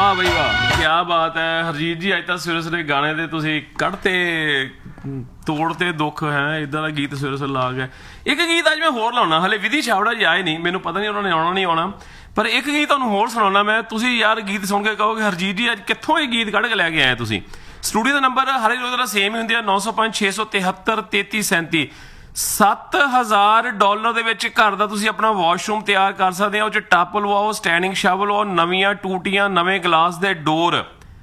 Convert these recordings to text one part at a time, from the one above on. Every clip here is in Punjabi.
वाह बई वाह, क्या बात है हरजीत जी। अज तक सवेरे सवेरे गाने दे तुसीं कढ़ते तोड़ते दुख है, इदां दा गीत सवेरे सवेरे ला गए। एक गीत अज मैं होर लाउणा, हले विधि छाबड़ा जी आए नहीं, मैनूं पता नहीं उन्होंने आउणा नहीं आउणा, पर एक गीत तुहानूं होर सुणाउणा मैं। तुसीं यार गीत सुण के कहोगे हरजीत जी अज कित्थों ये गीत कढ़ के लैके आए तुसीं। स्टूडियो का नंबर हर रोज़ का सेम ही होंगे 905 673 3337। $7,000 ਦੇ ਵਿੱਚ ਘਰ ਦਾ ਤੁਸੀਂ ਆਪਣਾ ਵਾਸ਼ਰੂਮ ਤਿਆਰ ਕਰ ਸਕਦੇ ਹੋ। ਉਹ 'ਚ ਟੱਪ ਲਵਾਓ, ਸਟੈਂਡਿੰਗ ਸ਼ਾਵਰ ਲਵਾਓ, ਨਵੀਆਂ ਟੂਟੀਆਂ, ਨਵੇਂ ਗਲਾਸ ਦੇ ਡੋਰ,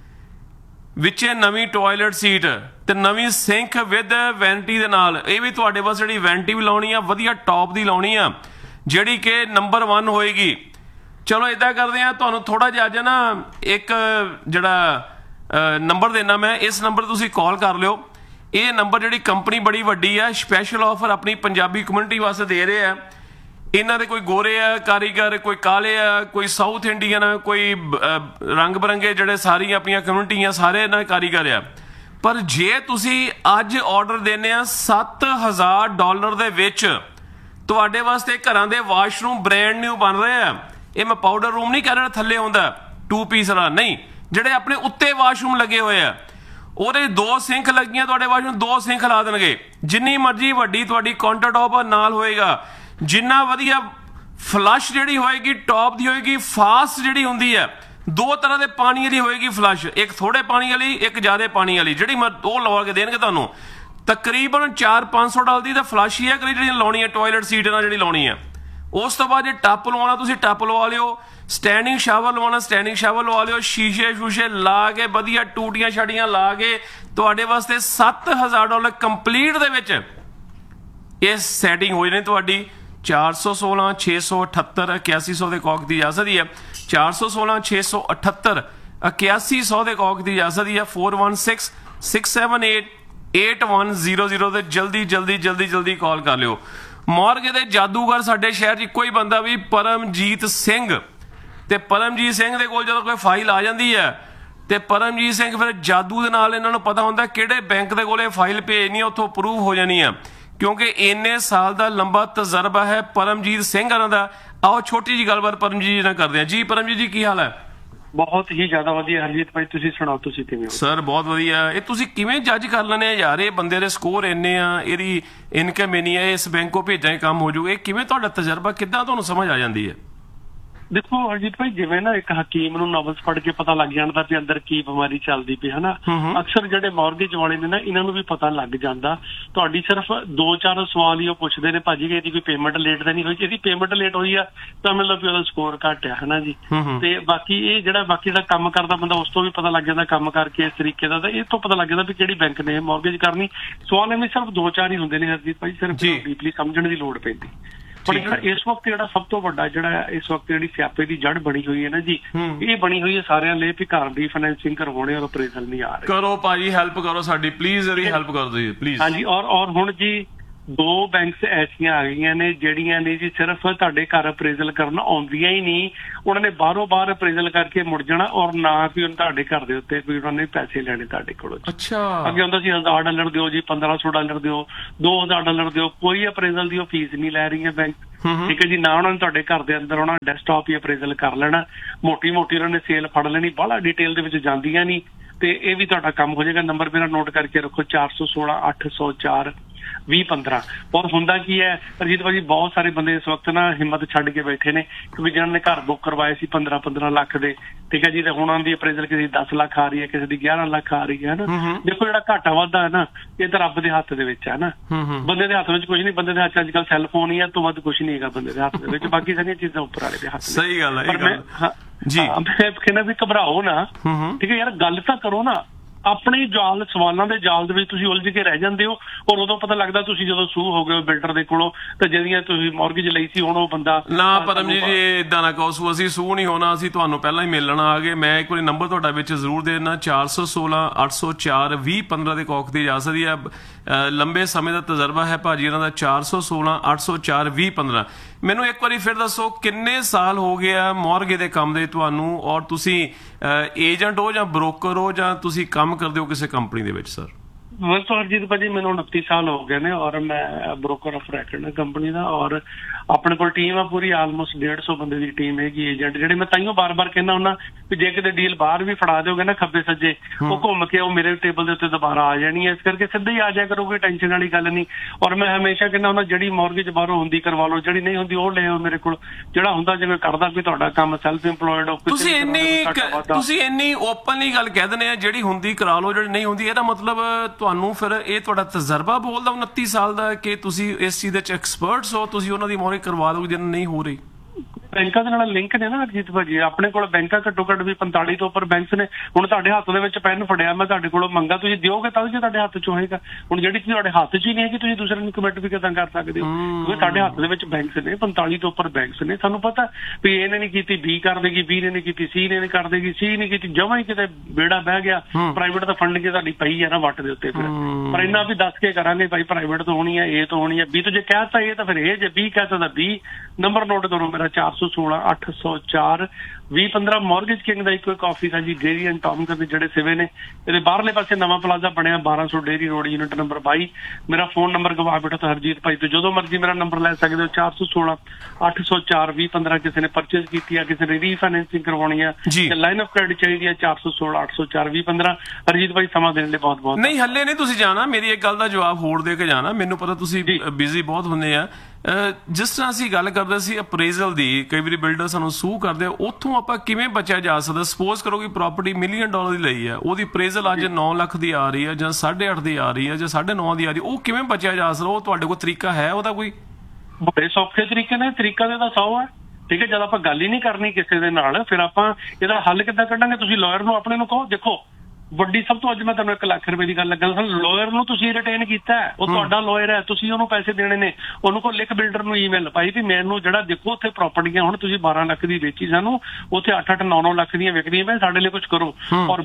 ਵਿੱਚੇ ਨਵੀਂ ਟੋਇਲਟ ਸੀਟ ਤੇ ਨਵੀਂ ਸਿੰਕ ਵਿਦ ਵੈਂਟੀ ਦੇ ਨਾਲ। ਇਹ ਵੀ ਤੁਹਾਡੇ ਪਾਸ ਜਿਹੜੀ ਵੈਂਟੀ ਵੀ ਲਾਉਣੀ ਆ ਵਧੀਆ ਟੌਪ ਦੀ ਲਾਉਣੀ ਆ, ਜਿਹੜੀ ਕਿ ਨੰਬਰ 1 ਹੋਏਗੀ। ਚਲੋ ਇੱਦਾਂ ਕਰਦੇ ਆ, ਤੁਹਾਨੂੰ ਥੋੜਾ ਜਿਹਾ ਅੱਜ ਨਾ ਇੱਕ ਜਿਹੜਾ ਨੰਬਰ ਦੇਣਾ ਮੈਂ, ਇਸ ਨੰਬਰ ਤੁਸੀਂ ਕਾਲ ਕਰ ਲਿਓ। ਇਹ ਨੰਬਰ ਜਿਹੜੀ ਕੰਪਨੀ ਬੜੀ ਵੱਡੀ ਆ, ਸਪੈਸ਼ਲ ਆਫਰ ਆਪਣੀ ਪੰਜਾਬੀ ਕਮਿਊਨਿਟੀ ਵਾਸਤੇ ਦੇ ਰਹੇ ਆ। ਇਹਨਾਂ ਦੇ ਕੋਈ ਗੋਰੇ ਆ ਕਾਰੀਗਰ, ਕੋਈ ਕਾਲੇ ਆ, ਕੋਈ ਸਾਊਥ ਇੰਡੀਅਨ ਆ, ਕੋਈ ਰੰਗ ਬਰੰਗੇ ਜਿਹੜੇ ਸਾਰੀਆਂ ਆਪਣੀਆਂ ਕਮਿਊਨਿਟੀਆਂ ਸਾਰੇ ਇਹਨਾਂ ਦੇ ਕਾਰੀਗਰ ਆ। ਪਰ ਜੇ ਤੁਸੀਂ ਅੱਜ ਆਰਡਰ ਦਿੰਦੇ ਆ $7,000 ਦੇ ਵਿੱਚ, ਤੁਹਾਡੇ ਵਾਸਤੇ ਘਰਾਂ ਦੇ ਵਾਸ਼ਰੂਮ ਬ੍ਰੈਂਡ ਨਿਊ ਬਣ ਰਹੇ ਆ। ਇਹ ਮੈਂ ਪਾਊਡਰ ਰੂਮ ਨਹੀਂ ਕਹਿ ਰਿਹਾ ਥੱਲੇ ਹੁੰਦਾ 2 ਪੀਸ ਵਾਲਾ, ਨਹੀਂ, ਜਿਹੜੇ ਆਪਣੇ ਉੱਤੇ ਵਾਸ਼ਰੂਮ ਲੱਗੇ ਹੋਏ ਆ, ਉਹਦੇ 2 ਸਿੰਕ ਲੱਗੀਆਂ, ਤੁਹਾਡੇ ਵਾਸ਼ਰੂਮ 2 ਸਿੰਕ ਲਾ ਦੇਣਗੇ। ਜਿੰਨੀ ਮਰਜ਼ੀ ਵੱਡੀ ਤੁਹਾਡੀ ਕਾਊਂਟਰ ਟੌਪ ਨਾਲ ਹੋਏਗਾ, ਜਿੰਨਾ ਵਧੀਆ ਫਲਸ਼ ਜਿਹੜੀ ਹੋਏਗੀ ਟੌਪ ਦੀ ਹੋਏਗੀ, ਫਾਸਟ ਜਿਹੜੀ ਹੁੰਦੀ ਹੈ 2 ਤਰ੍ਹਾਂ ਦੇ ਪਾਣੀ ਵਾਲੀ ਹੋਏਗੀ ਫਲਸ਼, ਇੱਕ ਥੋੜੇ ਪਾਣੀ ਵਾਲੀ, ਇੱਕ ਜ਼ਿਆਦਾ ਪਾਣੀ ਵਾਲੀ, ਜਿਹੜੀ ਉਹ ਲਵਾ ਕੇ ਦੇਣਗੇ ਤੁਹਾਨੂੰ। ਤਕਰੀਬਨ $400-500 ਦੀ ਤਾਂ ਫਲਸ਼ ਹੀ ਹੈ ਜਿਹੜੀ ਲਾਉਣੀ ਹੈ ਟੋਇਲਟ ਸੀਟ ਨਾਲ ਜਿਹੜੀ ਲਾਉਣੀ ਹੈ। ਉਸ ਤੋਂ ਬਾਅਦ ਜੇ ਟੱਪ ਲਵਾਉਣਾ ਤੁਸੀਂ ਟੱਪ ਲਵਾ ਲਿਓ, ਸਟੈਂਡਿੰਗ ਸ਼ਾਵਰ ਲਵਾਉਣਾ ਸਟੈਂਡਿੰਗ ਸ਼ਾਵਰ ਲਵਾ ਲਿਓ, ਸ਼ੀਸ਼ੇ ਸ਼ੂਸ਼ੇ ਲਾ ਕੇ ਵਧੀਆ ਟੂਟੀਆਂ ਛਾੜੀਆਂ ਲਾ ਕੇ ਤੁਹਾਡੇ ਵਾਸਤੇ $7,000 ਕੰਪਲੀਟ ਦੇ ਵਿੱਚ ਇਹ ਸੈਟਿੰਗ ਹੋ ਜਾਣੀ ਤੁਹਾਡੀ। 416 678 8100 ਦੇ ਕੌਕ ਦੀ ਜਾ ਸਕਦੀ ਹੈ। 416 678 8100 ਦੇ ਕੌਕ ਦੀ ਜਾ ਸਕਦੀ ਹੈ। 416 678 8100 ਤੇ ਜਲਦੀ ਜਲਦੀ ਜਲਦੀ ਜਲਦੀ ਕਾਲ ਕਰ ਲਿਓ। ਮੌਰਗੇ ਦੇ ਜਾਦੂਗਰ ਸਾਡੇ ਸ਼ਹਿਰ 'ਚ ਇੱਕੋ ਹੀ ਬੰਦਾ ਵੀ ਪਰਮਜੀਤ ਸਿੰਘ, ਤੇ ਪਰਮਜੀਤ ਸਿੰਘ ਦੇ ਕੋਲ ਜਦੋਂ ਕੋਈ ਫਾਈਲ ਆ ਜਾਂਦੀ ਹੈ ਤੇ ਪਰਮਜੀਤ ਸਿੰਘ ਫਿਰ ਜਾਦੂ ਦੇ ਨਾਲ ਇਹਨਾਂ ਨੂੰ ਪਤਾ ਹੁੰਦਾ ਕਿਹੜੇ ਬੈਂਕ ਦੇ ਕੋਲ ਇਹ ਫਾਈਲ ਭੇਜਣੀ, ਉੱਥੋਂ ਅਪਰੂਵ ਹੋ ਜਾਣੀ ਆ, ਕਿਉਂਕਿ ਇੰਨੇ ਸਾਲ ਦਾ ਲੰਬਾ ਤਜਰਬਾ ਹੈ ਪਰਮਜੀਤ ਸਿੰਘ ਹੋਰਾਂ ਦਾ। ਆਓ ਛੋਟੀ ਜਿਹੀ ਗੱਲਬਾਤ ਪਰਮਜੀਤ ਜੀ ਨਾਲ ਕਰਦੇ ਹਾਂ। ਜੀ ਪਰਮਜੀਤ ਜੀ ਕੀ ਹਾਲ ਹੈ? ਬਹੁਤ ਹੀ ਜ਼ਿਆਦਾ ਵਧੀਆ ਹਰਜੀਤ ਭਾਈ, ਤੁਸੀਂ ਸੁਣਾਓ, ਤੁਸੀਂ ਕਿਵੇਂ ਹੋ? ਸਰ ਬਹੁਤ ਵਧੀਆ। ਇਹ ਤੁਸੀਂ ਕਿਵੇਂ ਜੱਜ ਕਰ ਲੈਣੇ ਯਾਰ, ਇਹ ਬੰਦੇ ਦੇ ਸਕੋਰ ਇੰਨੇ ਆ, ਇਹਦੀ ਇਨਕਮ ਇੰਨੀ ਹੈ, ਇਸ ਬੈਂਕ ਕੋ ਭੇਜਾਂ ਕੰਮ ਹੋ ਜਾਊਗਾ, ਇਹ ਕਿਵੇਂ ਤੁਹਾਡਾ ਤਜਰਬਾ ਕਿੱਦਾਂ ਤੁਹਾਨੂੰ ਸਮਝ ਆ ਜਾਂਦੀ ਹੈ? ਦੇਖੋ ਹਰਜੀਤ ਭਾਈ, ਜਿਵੇਂ ਨਾ ਇੱਕ ਹਕੀਮ ਨੂੰ ਨਬਜ਼ ਪੜ੍ਹ ਕੇ ਪਤਾ ਲੱਗ ਜਾਂਦਾ ਵੀ ਅੰਦਰ ਕੀ ਬਿਮਾਰੀ ਚੱਲਦੀ ਪਈ ਹੈ ਨਾ, ਅਕਸਰ ਜਿਹੜੇ ਮੌਰਗੇਜ ਵਾਲੇ ਨੇ ਨਾ ਇਹਨਾਂ ਨੂੰ ਵੀ ਪਤਾ ਲੱਗ ਜਾਂਦਾ। ਤੁਹਾਡੀ ਸਿਰਫ 2-4 ਸਵਾਲ ਹੀ ਉਹ ਪੁੱਛਦੇ ਨੇ, ਭਾਜੀ ਇਹਦੀ ਕੋਈ ਪੇਮੈਂਟ ਲੇਟ ਤਾਂ ਨਹੀਂ ਹੋਈ? ਇਹਦੀ ਪੇਮੈਂਟ ਲੇਟ ਹੋਈ ਆ ਤਾਂ ਮਤਲਬ ਵੀ ਉਹਦਾ ਸਕੋਰ ਘੱਟ ਆ, ਹਨਾ ਜੀ। ਤੇ ਬਾਕੀ ਇਹ ਜਿਹੜਾ ਬਾਕੀ ਦਾ ਕੰਮ ਕਰਦਾ ਬੰਦਾ, ਉਸ ਤੋਂ ਵੀ ਪਤਾ ਲੱਗ ਜਾਂਦਾ ਕੰਮ ਕਰਕੇ ਇਸ ਤਰੀਕੇ ਦਾ, ਤਾਂ ਇਹ ਤੋਂ ਪਤਾ ਲੱਗ ਜਾਂਦਾ ਵੀ ਕਿਹੜੀ ਬੈਂਕ ਨੇ ਮੌਰਗੇਜ ਕਰਨੀ। ਸਵਾਲ ਐਵੇਂ ਸਿਰਫ 2-4 ਹੀ ਹੁੰਦੇ ਨੇ ਹਰਜੀਤ ਭਾਈ, ਸਿਰਫ ਡੀਪਲੀ ਸਮਝਣ ਦੀ ਲੋੜ ਪੈਂਦੀ। ਪਰ ਜਿਹੜਾ ਇਸ ਵਕਤ ਜਿਹੜਾ ਸਭ ਤੋਂ ਵੱਡਾ ਜਿਹੜਾ ਇਸ ਵਕਤ ਜਿਹੜੀ ਸਿਆਪੇ ਦੀ ਜੜ ਬਣੀ ਹੋਈ ਹੈ ਨਾ ਜੀ, ਇਹ ਬਣੀ ਹੋਈ ਹੈ ਸਾਰਿਆਂ ਲਈ ਵੀ ਘਰ ਦੀ ਫਾਈਨੈਂਸਿੰਗ ਕਰਵਾਉਣੇ ਔਰ ਅਪਰੇਜ਼ਲ ਨਹੀਂ ਆ ਰਹੇ। ਕਰੋ ਭਾਜੀ, ਹੈਲਪ ਕਰੋ ਸਾਡੀ ਪਲੀਜ਼, ਇਹਦੀ ਹੈਲਪ ਕਰੋ ਤੁਸੀਂ ਪਲੀਜ਼। ਹਾਂਜੀ, ਔਰ ਹੁਣ ਜੀ 2 ਬੈਂਕਸ ਐਸੀਆਂ ਆ ਗਈਆਂ ਨੇ ਜਿਹੜੀਆਂ ਨੇ ਜੀ ਸਿਰਫ ਤੁਹਾਡੇ ਘਰ ਅਪਰੇਜ਼ਲ ਕਰਨ ਆਉਂਦੀਆਂ ਹੀ ਨਹੀਂ, ਉਹਨਾਂ ਨੇ ਬਾਹਰੋਂ ਬਾਹਰ ਅਪਰੇਜ਼ਲ ਕਰਕੇ ਮੁੜ ਜਾਣਾ, ਔਰ ਨਾ ਵੀ ਤੁਹਾਡੇ ਘਰ ਦੇ ਉੱਤੇ ਕੋਈ ਉਹਨਾਂ ਨੇ ਪੈਸੇ ਲੈਣੇ ਤੁਹਾਡੇ ਕੋਲੋਂ। ਅੱਛਾ, ਅੱਗੇ ਹੁੰਦਾ ਸੀ $1,000 ਦਿਓ ਜੀ, $1,500 ਦਿਓ, $2,000 ਦਿਓ, ਕੋਈ ਅਪਰੇਜ਼ਲ ਦੀ ਉਹ ਫੀਸ ਨਹੀਂ ਲੈ ਰਹੀਆਂ ਬੈਂਕ, ਠੀਕ ਹੈ ਜੀ। ਨਾ ਉਹਨਾਂ ਨੇ ਤੁਹਾਡੇ ਘਰ ਦੇ ਅੰਦਰ ਆਉਣਾ, ਡੈਸਕਟਾਪ ਹੀ ਅਪਰੇਜ਼ਲ ਕਰ ਲੈਣਾ, ਮੋਟੀ ਮੋਟੀ ਉਹਨਾਂ ਨੇ ਸੇਲ ਫੜ ਲੈਣੀ, ਬਾਹਲਾ ਡਿਟੇਲ ਦੇ ਵਿੱਚ ਜਾਂਦੀਆਂ ਨਹੀਂ, ਤੇ ਇਹ ਵੀ ਤੁਹਾਡਾ ਕੰਮ ਹੋ ਜਾਏਗਾ। ਨੰਬਰ ਮੇਰਾ ਨੋਟ ਕਰਕੇ ਰੱਖੋ, 416 804 2015। ਔਰ ਹੁੰਦਾ ਕੀ ਹੈ ਅਰਜੀਤ ਭਾਜੀ, ਬਹੁਤ ਸਾਰੇ ਬੰਦੇ ਇਸ ਵਕਤ ਨਾ ਹਿੰਮਤ ਛੱਡ ਕੇ ਬੈਠੇ ਨੇ, ਕਿਉਂਕਿ ਜਿਹਨਾਂ ਨੇ ਘਰ ਬੁੱਕ ਕਰਵਾਏ ਸੀ 15-15 ਲੱਖ ਦੇ, ਠੀਕ ਹੈ ਜੀ, ਤੇ ਹੁਣ ਉਹਨਾਂ ਦੀ ਅਪਰੇਜ਼ਲ ਕਿਸੇ ਦੀ 10 ਲੱਖ ਆ ਰਹੀ ਹੈ, ਕਿਸੇ ਦੀ 11 ਲੱਖ ਆ ਰਹੀ ਹੈ ਨਾ। ਦੇਖੋ ਜਿਹੜਾ ਘਾਟਾ ਵਾਧਾ ਹੈ ਨਾ, ਇਹ ਤਾਂ ਰੱਬ ਦੇ ਹੱਥ ਦੇ ਵਿੱਚ ਹੈ ਨਾ, ਬੰਦੇ ਦੇ ਹੱਥ ਵਿੱਚ ਕੁਝ ਨਹੀਂ। ਬੰਦੇ ਦੇ ਹੱਥ ਅੱਜ ਕੱਲ੍ਹ ਸੈੱਲਫੋਨ ਹੀ ਹੈ, ਤੋਂ ਵੱਧ ਕੁਛ ਨਹੀਂ ਹੈਗਾ ਬੰਦੇ ਦੇ ਹੱਥ ਦੇ ਵਿੱਚ, ਬਾਕੀ ਸਾਰੀਆਂ ਚੀਜ਼ਾਂ ਉੱਪਰ ਵਾਲੇ ਦੇ ਹੱਥ। ਸਹੀ ਗੱਲ ਹੈ ਜੀ। ਮੈਂ ਕਹਿੰਦਾ ਵੀ ਘਬਰਾਓ ਨਾ, ਠੀਕ ਹੈ ਯਾਰ, ਗੱਲ ਤਾਂ ਕਰੋ ਨਾ। ਆਪਣੇ ਜਾਲ ਸਵਾਲਾਂ ਦੇ ਜਾਲ ਦੇ ਵਿੱਚ ਤੁਸੀਂ ਉਲਝ ਕੇ ਰਹਿ ਜਾਂਦੇ ਹੋ, ਔਰ ਉਦੋਂ ਪਤਾ ਲੱਗਦਾ ਤੁਸੀਂ ਜਦੋਂ ਸੂਹ ਹੋ ਗਏ ਬਿਲਡਰ ਦੇ ਕੋਲੋਂ, ਤਾਂ ਜਿਹੜੀਆਂ ਤੁਸੀਂ ਮੌਰਗੇਜ ਲਈ ਸੀ ਹੁਣ ਉਹ ਬੰਦਾ ਨਾ। ਪਰਮਜੀਤ ਜੀ ਏਦਾਂ ਨਾ ਕਹੋ, ਅਸੀਂ ਸੂਹ ਨਹੀਂ ਹੋਣਾ, ਅਸੀਂ ਤੁਹਾਨੂੰ ਪਹਿਲਾਂ ਹੀ ਮਿਲਣ ਆ ਗਏ। ਮੈਂ ਇੱਕ ਵਾਰੀ ਨੰਬਰ ਤੁਹਾਡਾ ਵਿੱਚ ਜ਼ਰੂਰ ਦੇ ਦੇਣਾ, 416 804 2015 ਦੇ ਕੌਕ ਦੀ ਜਾ ਸਕਦੀ ਹੈ। ਲੰਬੇ ਸਮੇਂ ਦਾ ਤਜਰਬਾ ਹੈ ਭਾਜੀ ਇਹਨਾਂ ਦਾ। 416 804 2015। ਮੈਨੂੰ ਇੱਕ ਵਾਰੀ ਫਿਰ ਦੱਸੋ, ਕਿੰਨੇ ਸਾਲ ਹੋ ਗਏ ਆ ਮੌਰਗੇ ਦੇ ਕੰਮ ਦੇ ਤੁਹਾਨੂੰ, ਔਰ ਤੁਸੀਂ ਏਜੰਟ ਹੋ ਜਾਂ ਬ੍ਰੋਕਰ ਹੋ ਜਾਂ ਤੁਸੀਂ ਕੰਮ ਕਰਦੇ ਹੋ ਕਿਸੇ ਕੰਪਨੀ ਦੇ ਵਿੱਚ? ਸਰ ਵੈਸੇ ਹਰਜੀਤ ਭਾਜੀ ਮੈਨੂੰ 29 ਸਾਲ ਹੋ ਗਏ ਨੇ, ਔਰ ਮੈਂ ਬ੍ਰੋਕਰ ਆਫ ਰੈਕਡ ਕੰਪਨੀ ਦਾ, ਔਰ ਆਪਣੇ ਕੋਲ ਟੀਮ ਆ ਪੂਰੀ ਆਲਮੋਸਟ 150 ਬੰਦੇ ਦੀ ਟੀਮ ਹੈਗੀ ਏਜੰਟ, ਜਿਹੜੇ ਮੈਂ ਤਾਈਓ ਬਾਰ-ਬਾਰ ਕਹਿੰਦਾ ਹੁੰਦਾ ਵੀ ਜੇ ਕਿਤੇ ਡੀਲ ਬਾਹਰ ਵੀ ਫੜਾ ਦਿਓਗੇ ਨਾ ਖੱਬੇ ਸੱਜੇ, ਉਹ ਘੁੰਮ ਕੇ ਉਹ ਮੇਰੇ ਟੇਬਲ ਦੇ ਉੱਤੇ ਦੁਬਾਰਾ ਆ ਜਾਣੀ ਹੈ। ਇਸ ਕਰਕੇ ਸਿੱਧਾ ਹੀ ਆ ਜਾਇਆ ਕਰੋਗੇ, ਟੈਨਸ਼ਨ ਵਾਲੀ ਗੱਲ ਨਹੀਂ। ਔਰ ਮੈਂ ਹਮੇਸ਼ਾ ਕਹਿੰਦਾ ਉਹਨਾਂ ਜਿਹੜੀ ਮੌਰਗੇਜ ਬਾਹਰੋਂ ਹੁੰਦੀ ਕਰਵਾ ਲਓ, ਜਿਹੜੀ ਨਹੀਂ ਹੁੰਦੀ ਉਹ ਲੈ ਆਓ ਮੇਰੇ ਕੋਲ। ਜਿਹੜਾ ਹੁੰਦਾ ਜਿਵੇਂ ਕਰਦਾ ਕੋਈ ਤੁਹਾਡਾ ਕੰਮ ਸੈਲਫ ਇੰਪਲੋਇਡ ਹੋ, ਤੁਸੀਂ ਇੰਨੀ ਓਪਨਲੀ ਗੱਲ ਕਹਿ ਦਿੰਦੇ ਆ ਜਿਹੜੀ ਹੁੰਦੀ ਕਰਾ ਲਓ, ਜਿਹੜੀ ਨਹੀਂ ਹੁੰਦੀ, ਇਹਦਾ ਮਤਲਬ ਤੁਹਾਨੂੰ ਫਿਰ ਇਹ ਤੁਹਾਡਾ ਤਜਰਬਾ ਬੋਲਦਾ 29 ਸਾਲ ਦਾ ਕਿ ਤੁਸੀਂ ਇਸ ਚੀਜ਼ ਦੇ ਚ ਐਕਸਪਰਟਸ ਹੋ, ਤੁਸੀਂ ਉਹਨਾਂ ਦੀ ਮੌਰਗੇਜ ਕਰਵਾ ਦੋਗੇ ਜੇ ਨਹੀਂ ਹੋ ਰਹੀ? ਬੈਂਕਾਂ ਦੇ ਨਾਲ ਲਿੰਕ ਨੇ ਨਾ ਹਰਜੀਤ ਭਾਜੀ, ਆਪਣੇ ਕੋਲ ਬੈਂਕਾਂ ਘੱਟੋ ਘੱਟ ਵੀ 45 ਤੋਂ ਉੱਪਰ ਬੈਂਕਸ ਨੇ। ਹੁਣ ਤੁਹਾਡੇ ਹੱਥ ਦੇ ਵਿੱਚ ਪੈਨ ਫੜਿਆ, ਮੈਂ ਤੁਹਾਡੇ ਕੋਲੋਂ ਮੰਗਾ, ਤੁਸੀਂ ਦਿਓਗੇ ਤਾਂ ਜੇ ਤੁਹਾਡੇ ਹੱਥ 'ਚ ਹੋਏਗਾ। ਹੁਣ ਜਿਹੜੀ ਚੀਜ਼ ਤੁਹਾਡੇ ਹੱਥ 'ਚ ਹੀ ਨਹੀਂ ਹੈਗੀ, ਤੁਸੀਂ ਦੂਸਰੇ ਨੂੰ ਕਮਿਟ ਵੀ ਕਿੱਦਾਂ ਕਰ ਸਕਦੇ ਹੋ? ਕਿਉਂਕਿ ਤੁਹਾਡੇ ਹੱਥ ਦੇ ਵਿੱਚ ਬੈਂਕਸ ਨੇ, 45 ਤੋਂ ਉੱਪਰ ਬੈਂਕਸ ਨੇ। ਸਾਨੂੰ ਪਤਾ ਵੀ ਇਹਨੇ ਨਹੀਂ ਕੀਤੀ ਬੀ ਕਰ ਦੇਗੀ, ਬੀ ਨੇ ਨਹੀਂ ਕੀਤੀ ਸੀ ਨੇ ਨਹੀਂ ਕਰ ਦੇਗੀ, ਸੀ ਨਹੀਂ ਕੀਤੀ ਜਮਾਂ ਹੀ ਕਿਤੇ ਬੇੜਾ ਬਹਿ ਗਿਆ। ਪ੍ਰਾਈਵੇਟ ਤਾਂ ਫੰਡਿੰਗ ਤੁਹਾਡੀ ਪਈ ਹੈ ਨਾ ਵੱਟ ਦੇ ਉੱਤੇ, ਫਿਰ ਪਰ ਇੰਨਾ ਵੀ ਦੱਸ ਕੇ ਕਰਾਂਗੇ ਭਾਈ ਪ੍ਰਾਈਵੇਟ ਤੋਂ ਹੋਣੀ ਹੈ, ਏ ਤੋਂ ਹੋਣੀ ਹੈ, ਬੀ ਤੋਂ ਜੇ ਕਹਿਤਾ ਇਹ ਤਾਂ ਫਿਰ ਇਹ, ਜੇ ਬੀ ਕਹਿਤਾ ਤਾਂ ਬੀ। ਨੰਬਰ ਨੋਟ ਕਰੋ ਮੇਰਾ 416 804 2015। ਮੌਰਗੇਜ ਕਿੰਗ ਦਾ ਇੱਕੋ ਇੱਕ ਆਫਿਸ ਹੈ ਜੀ, ਡੇਰੀ ਐਂਡ ਟਾਊਨ ਦੇ ਜਿਹੜੇ ਸਿਵੇ ਨੇ। ਇਹਦੇ ਬਾਹਰਲੇ ਪਾਸੇ ਨਵਾਂ ਪਲਾਜ਼ਾ ਬਣਿਆ 1200 ਡੇਰੀ ਰੋਡ, ਯੂਨਿਟ ਨੰਬਰ 22। ਮੇਰਾ ਫੋਨ ਨੰਬਰ ਗਵਾ ਬੈਠੋ ਤਾਂ ਹਰਜੀਤ ਭਾਈ ਤੋਂ ਜਦੋਂ ਮਰਜ਼ੀ ਮੇਰਾ ਨੰਬਰ ਲੈ ਸਕਦੇ ਹੋ। 416 804 2015। ਕਿਸੇ ਨੇ ਪਰਚੇਜ਼ ਕੀਤੀ ਆ, ਕਿਸੇ ਨੇ ਰੀਫਾਈਨੈਂਸਿੰਗ ਕਰਵਾਉਣੀ ਆ, ਲਾਈਨ ਆਫ ਕ੍ਰੈਡਿਟ ਚਾਹੀਦੀ ਆ, 416 804 2015। ਹਰਜੀਤ ਭਾਈ ਸਮਾਂ ਦੇਣ ਲਈ ਬਹੁਤ ਬਹੁਤ ਨਹੀਂ, ਹੱਲੇ ਨਹੀਂ ਤੁਸੀਂ ਜਾਣਾ। ਮੇਰੀ ਇੱਕ ਗੱਲ ਦਾ ਜਵਾਬ ਹੋਰ ਦੇ ਕੇ ਜਾਣਾ, ਮੈਨੂੰ ਪਤਾ ਤੁਸੀਂ ਬਿਜ਼ੀ ਬਹੁਤ ਹੁੰਦੇ ਆ। ਜਿਸ ਤਰ੍ਹਾਂ ਅਸੀਂ ਗੱਲ ਕਰਦੇ ਸੀ ਅਪਰੇਜ਼ਲ ਦੀ, ਕਈ ਵਾਰੀ ਬਿਲਡਰ ਸਾਨੂੰ ਸੂਹ ਕਰਦੇ ਆ, ਉੱਥੋਂ ਆਪਾਂ ਕਿਵੇਂ ਬਚਿਆ ਜਾ ਸਕਦਾ? ਸਪੋਜ਼ ਕਰੋ ਕਿ ਪ੍ਰਾਪਰਟੀ $1 ਮਿਲੀਅਨ ਦੀ ਲਈ ਹੈ, ਉਹਦੀ ਅਪਰੇਜ਼ਲ ਅੱਜ 9 ਲੱਖ ਦੀ ਆ ਰਹੀ ਹੈ ਜਾਂ 8.5 ਦੀ ਆ ਰਹੀ ਹੈ ਜਾਂ 9.5 ਦੀ ਆ ਰਹੀ ਹੈ, ਉਹ ਕਿਵੇਂ ਬਚਿਆ ਜਾ ਸਕਦਾ? ਉਹ ਤੁਹਾਡੇ ਕੋਲ ਤਰੀਕਾ ਹੈ ਉਹਦਾ ਕੋਈ? ਬੜੇ ਸੌਖੇ ਤਰੀਕੇ ਨੇ, ਤਰੀਕਾ ਦੇ ਤਾਂ 100 ਹੈ। ਠੀਕ ਹੈ, ਜਦ ਆਪਾਂ ਗੱਲ ਹੀ ਨਹੀਂ ਕਰਨੀ ਕਿਸੇ ਦੇ ਨਾਲ, ਫਿਰ ਆਪਾਂ ਇਹਦਾ ਹੱਲ ਕਿੱਦਾਂ ਕੱਢਾਂਗੇ? ਤੁਸੀਂ ਲਾਇਰ ਨੂੰ ਆਪਣੇ ਨੂੰ ਕਹੋ, ਦੇਖੋ ਵੱਡੀ ਸਭ ਤੋਂ, ਅੱਜ ਮੈਂ ਤੁਹਾਨੂੰ 1 ਲੱਖ ਰੁਪਏ ਦੀ ਗੱਲ ਲੱਗਾ, ਲਾਇਰ ਨੂੰ ਤੁਸੀਂ ਰਿਟੇਨ ਕੀਤਾ, ਉਹ ਤੁਹਾਡਾ ਲਾਇਰ ਹੈ, ਤੁਸੀਂ ਉਹਨੂੰ ਪੈਸੇ ਦੇਣੇ ਨੇ। ਉਹਨੂੰ ਕੋਲ ਲਿਖ ਬਿਲਡਰ ਨੂੰ ਈਮੇਲ ਭਾਈ ਵੀ ਮੈਨੂੰ ਜਿਹੜਾ ਦੇਖੋ ਉੱਥੇ ਪ੍ਰਾਪਰਟੀਆਂ ਹੁਣ ਤੁਸੀਂ 12 ਲੱਖ ਦੀ ਵੇਚੀ, ਸਾਨੂੰ ਉੱਥੇ 8-8, 9-9 ਲੱਖ ਦੀਆਂ ਵਿਕਦੀਆਂ ਪਈਆਂ, ਸਾਡੇ ਲਈ ਕੁਝ ਕਰੋ। ਔਰ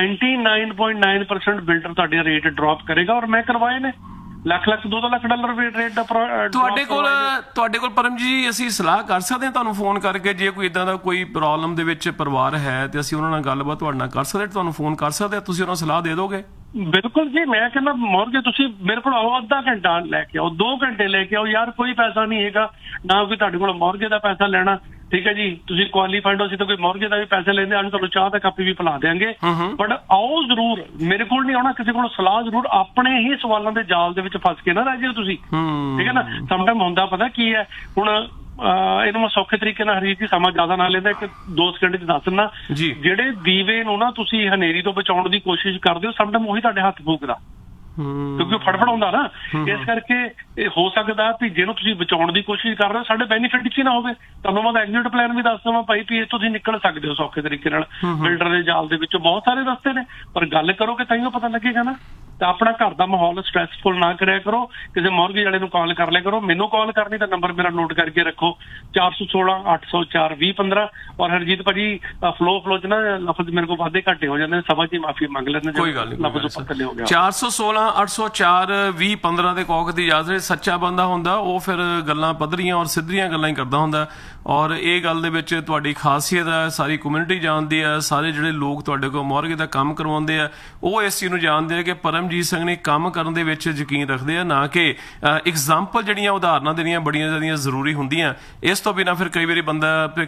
99.9% ਬਿਲਡਰ ਤੁਹਾਡੇ ਰੇਟ ਡ੍ਰੌਪ ਕਰੇਗਾ, ਔਰ ਮੈਂ ਕਰਵਾਏ ਨੇ ਲੱਖ $2 ਲੱਖ ਰੇਟ ਦਾ। ਤੁਹਾਡੇ ਕੋਲ ਪਰਮ ਜੀ ਅਸੀਂ ਸਲਾਹ ਕਰ ਸਕਦੇ ਹਾਂ ਤੁਹਾਨੂੰ ਫੋਨ ਕਰਕੇ? ਜੇ ਕੋਈ ਇਦਾਂ ਦਾ ਕੋਈ ਪ੍ਰੋਬਲਮ ਦੇ ਵਿੱਚ ਪਰਿਵਾਰ ਹੈ ਤੇ ਅਸੀਂ ਉਹਨਾਂ ਨਾਲ ਗੱਲਬਾਤ ਤੁਹਾਡੇ ਨਾਲ ਕਰ ਸਕਦੇ, ਤੁਹਾਨੂੰ ਫੋਨ ਕਰ ਸਕਦੇ, ਤੁਸੀਂ ਉਹਨਾਂ ਨੂੰ ਸਲਾਹ ਦੇ ਦੋਗੇ? ਬਿਲਕੁਲ ਜੀ, ਮੈਂ ਕਹਿੰਦਾ ਮੌਰਗੇਜ ਤੁਸੀਂ ਮੇਰੇ ਕੋਲ ਆਓ, ਅੱਧਾ ਘੰਟਾ ਲੈ ਕੇ ਆਓ, 2 ਘੰਟੇ ਲੈ ਕੇ ਆਓ ਯਾਰ, ਕੋਈ ਪੈਸਾ ਨਹੀਂ ਹੈਗਾ ਨਾ ਕੋਈ ਤੁਹਾਡੇ ਕੋਲ ਮੌਰਗੇਜ ਦਾ ਪੈਸਾ ਲੈਣਾ। ਠੀਕ ਹੈ ਜੀ, ਤੁਸੀਂ ਕੁਆਲੀਫਾਈਡ ਹੋ, ਅਸੀਂ ਤਾਂ ਕੋਈ ਮੌਰਗੇਜ ਦਾ ਵੀ ਪੈਸੇ ਲੈਂਦੇ ਹਾਂ, ਤੁਹਾਨੂੰ ਚਾਹ ਦਾ ਕੱਪ ਵੀ ਪਿਲਾ ਦੇਾਂਗੇ, ਬਟ ਆਓ ਜ਼ਰੂਰ, ਮੇਰੇ ਕੋਲ ਨਹੀਂ ਆਉਣਾ, ਕਿਸੇ ਕੋਲ ਸਲਾਹ ਜ਼ਰੂਰ। ਆਪਣੇ ਹੀ ਸਵਾਲਾਂ ਦੇ ਜਾਲ ਦੇ ਵਿੱਚ ਫਸ ਕੇ ਨਾ ਰਹਿ ਜਾਓ ਤੁਸੀਂ। ਠੀਕ ਹੈ ਨਾ, ਸਮਟਾਈਮ ਹੁੰਦਾ ਪਤਾ ਕੀ ਹੈ, ਹੁਣ ਇਹਨੂੰ ਮੈਂ ਸੌਖੇ ਤਰੀਕੇ ਨਾਲ ਹਰੀਤ ਜੀ ਸਮਾਂ ਜ਼ਿਆਦਾ ਨਾ ਲੈਂਦਾ, 1-2 ਸਕਿੰਟ ਚ ਦੱਸ ਦਿੰਦਾ। ਜਿਹੜੇ ਦੀਵੇ ਨੂੰ ਨਾ ਤੁਸੀਂ ਹਨੇਰੀ ਤੋਂ ਬਚਾਉਣ ਦੀ ਕੋਸ਼ਿਸ਼ ਕਰਦੇ ਹੋ, ਸਮਟਾਈਮ ਉਹੀ ਤੁਹਾਡੇ ਹੱਥ ਫੂਕਦਾ, ਕਿਉਂਕਿ ਉਹ ਫੜਫੜ ਹੁੰਦਾ ਨਾ। ਇਸ ਕਰਕੇ ਇਹ ਹੋ ਸਕਦਾ ਵੀ ਜਿਹਨੂੰ ਤੁਸੀਂ ਬਚਾਉਣ ਦੀ ਕੋਸ਼ਿਸ਼ ਕਰ ਰਹੇ ਹੋ ਸਾਡੇ ਬੈਨੀਫਿਟ ਚ ਹੀ ਨਾ ਹੋਵੇ। ਤੁਹਾਨੂੰ ਮੈਂ ਐਗਜ਼ਿਟ ਪਲਾਨ ਵੀ ਦੱਸ ਦਵਾਂ ਭਾਈ ਵੀ ਇਹ ਤੁਸੀਂ ਨਿਕਲ ਸਕਦੇ ਹੋ ਸੌਖੇ ਤਰੀਕੇ ਨਾਲ ਬਿਲਡਰ ਦੇ ਜਾਲ ਦੇ ਵਿੱਚੋਂ। ਬਹੁਤ ਸਾਰੇ ਰਸਤੇ ਨੇ, ਪਰ ਗੱਲ ਕਰੋਗੇ ਤਾਂ ਹੀ ਉਹ ਪਤਾ ਲੱਗੇਗਾ ਨਾ। ਤਾਂ ਆਪਣਾ ਘਰ ਦਾ ਮਾਹੌਲ ਸਟ੍ਰੈਸਫੁਲ ਨਾ ਕਰਿਆ ਕਰੋ, ਕਿਸੇ ਮੌਰਗੇਜ ਵਾਲੇ ਨੂੰ ਕਾਲ ਕਰ ਲਿਆ ਕਰੋ। ਮੈਨੂੰ ਕਾਲ ਕਰਨੀ ਤਾਂ ਨੰਬਰ ਮੇਰਾ ਨੋਟ ਕਰਕੇ ਰੱਖੋ, 416 804 2015। ਔਰ ਹਰਜੀਤ ਭਾਜੀ ਫਲੋ ਚ ਨਾ ਲਫ਼ਜ਼ ਮੇਰੇ ਕੋਲ ਵਾਧੇ ਘਾਟੇ ਹੋ ਜਾਂਦੇ ਨੇ, ਸਭਾ ਜੀ ਮਾਫੀ ਮੰਗ ਲੈਂਦੇ, ਕੋਈ ਗੱਲ ਨਹੀਂ, ਲਫ਼ਜ਼ ਉੱਪਰ ਥੱਲੇ ਹੋ ਗਿਆ। 416 804 2015 ਦੇ ਕੌਕ ਦੀ ਇਜਾਜ਼ਤ। ਸੱਚਾ ਬੰਦਾ ਹੁੰਦਾ ਉਹ ਫਿਰ ਗੱਲਾਂ ਪੱਧਰੀਆਂ ਔਰ ਸਿੱਧੀਆਂ ਗੱਲਾਂ ਹੀ ਕਰਦਾ ਹੁੰਦਾ, ਔਰ ਇਹ ਗੱਲ ਦੇ ਵਿੱਚ ਤੁਹਾਡੀ ਖਾਸੀਅਤ ਹੈ, ਸਾਰੀ ਕਮਿਊਨਿਟੀ ਜਾਣਦੀ ਹੈ, ਸਾਰੇ ਜਿਹੜੇ ਲੋਕ ਤੁਹਾਡੇ ਕੋਲ ਮੌਰਗੇਜ ਦਾ ਕੰਮ ਕਰਵਾਉਂਦੇ ਆ ਉਹ ਇਸ ਚੀਜ਼ ਨੂੰ ਜਾਣਦੇ ਆ ਕਿ ਪਰਮਜੀਤ ਸਿੰਘ ਨੇ ਕੰਮ ਕਰਨ ਦੇ ਵਿੱਚ ਯਕੀਨ ਰੱਖਦੇ ਆ, ਨਾ ਕਿ ਐਗਜ਼ਾਮਪਲ ਜਿਹੜੀਆਂ ਉਦਾਹਰਨਾਂ ਦੇਣੀਆਂ ਬੜੀਆਂ ਜ਼ਿਆਦੀਆਂ ਜ਼ਰੂਰੀ ਹੁੰਦੀਆਂ। ਇਸ ਤੋਂ ਬਿਨਾਂ ਫਿਰ ਕਈ ਵਾਰੀ ਬੰਦਾ